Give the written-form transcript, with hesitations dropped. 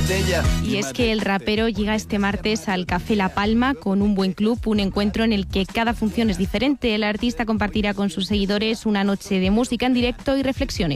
d'ella. Y es que el rapero llega este martes al Café La Palma con Un Buen Club, un encuentro en el que cada función es diferente. El artista compartirá con sus seguidores una noche de música en directo y reflexiones.